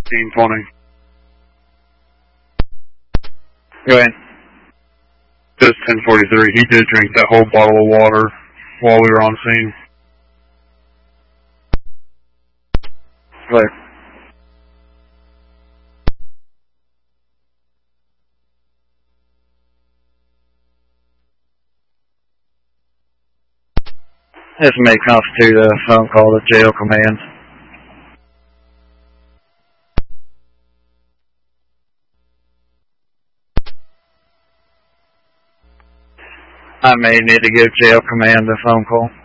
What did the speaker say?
1520. Go ahead. Just 1043. He did drink that whole bottle of water while we were on scene. Clear. This may constitute a phone call to jail command. I may need to give jail command a phone call.